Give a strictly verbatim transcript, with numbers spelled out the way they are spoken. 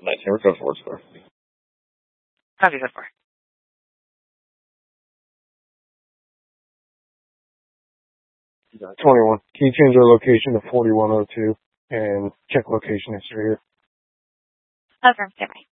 nineteen, we're code four square. Copy, code four. twenty-one. Can you change our location to forty-one oh two and check location history here? Confirm, stand by.